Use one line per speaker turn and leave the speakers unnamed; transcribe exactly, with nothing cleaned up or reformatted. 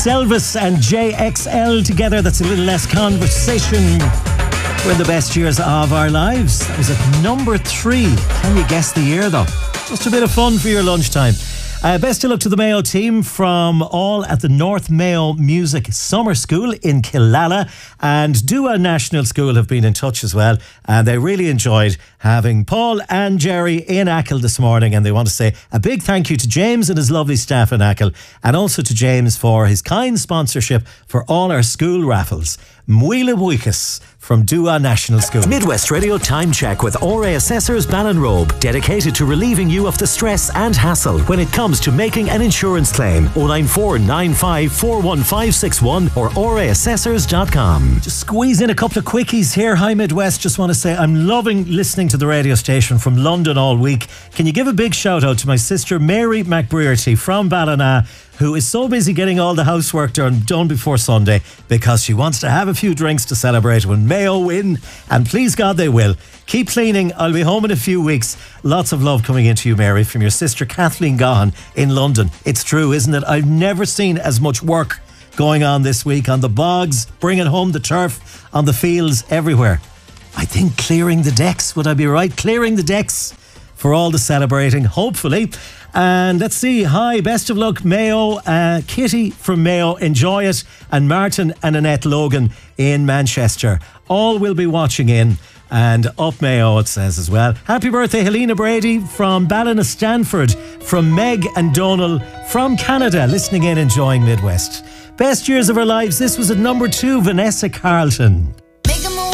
That's Elvis and J X L together. That's a little less conversation. We're in the best years of our lives. That was at number three. Can you guess the year though? Just a bit of fun for your lunchtime. Uh, best of luck to the Mayo team from all at the North Mayo Music Summer School in Killala, and Dua National School have been in touch as well, and they really enjoyed having Paul and Jerry in Achill this morning, and they want to say a big thank you to James and his lovely staff in Achill, and also to James for his kind sponsorship for all our school raffles. Muila Buikas from Dua National School.
Midwest Radio Time Check with O R A Assessors Ballinrobe, dedicated to relieving you of the stress and hassle when it comes to making an insurance claim. oh nine four nine five four one five six one or O R A assessors dot com.
Just squeeze in a couple of quickies here. Hi Midwest, just want to say I'm loving listening to the radio station from London all week. Can you give a big shout out to my sister Mary McBrearty from Ballina, who is so busy getting all the housework done, done before Sunday because she wants to have a few drinks to celebrate when Mayo win, and please God they will. Keep cleaning. I'll be home in a few weeks. Lots of love coming into you, Mary, from your sister Kathleen Gahan in London. It's true, isn't it? I've never seen as much work going on this week on the bogs, bringing home the turf, on the fields, everywhere. I think clearing the decks, would I be right? Clearing the decks for all the celebrating, hopefully. And let's see, hi, best of luck Mayo, uh, Kitty from Mayo, enjoy it, and Martin and Annette Logan in Manchester. All will be watching in, and up Mayo it says as well. Happy birthday Helena Brady from Ballina Stanford, from Meg and Donal from Canada, listening in, enjoying Midwest. Best years of our lives, this was at number two, Vanessa Carlton.